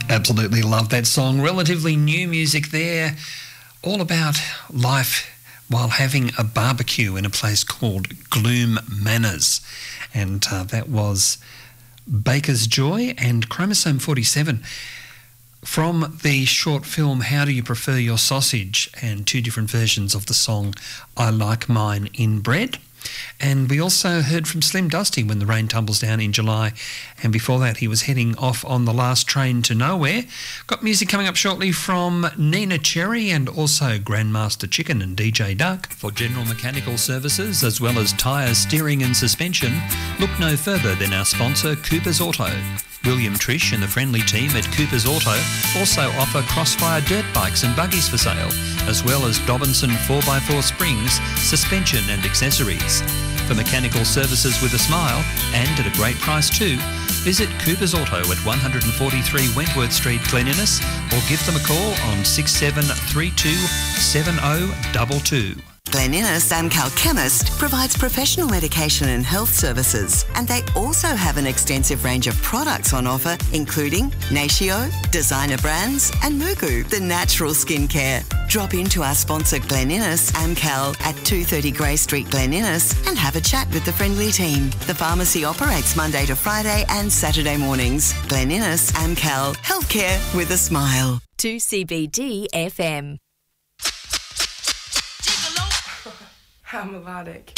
Absolutely love that song. Relatively new music there, all about life while having a barbecue in a place called Gloom Manors. And that was Baker's Joy and Chromosome 47 from the short film How Do You Prefer Your Sausage, and two different versions of the song I Like Mine in Bread. And we also heard from Slim Dusty, When the Rain Tumbles Down in July, and before that he was heading off on the last train to nowhere. Got music coming up shortly from Nina Cherry and also Grandmaster Chicken and DJ Duck. For general mechanical services as well as tyres, steering and suspension, look no further than our sponsor Cooper's Auto. William Trish and the friendly team at Cooper's Auto also offer Crossfire dirt bikes and buggies for sale, as well as Dobinson 4x4 springs, suspension and accessories. For mechanical services with a smile, and at a great price too, visit Cooper's Auto at 143 Wentworth Street, Glen Innes, or give them a call on 6732 7022. Glen Innes Amcal Chemist provides professional medication and health services, and they also have an extensive range of products on offer, including Natio, designer brands, and Mugu, the natural skincare. Drop into our sponsor Glen Innes Amcal at 230 Grey Street, Glen Innes, and have a chat with the friendly team. The pharmacy operates Monday to Friday and Saturday mornings. Glen Innes Amcal, healthcare with a smile. 2CBD FM. How melodic.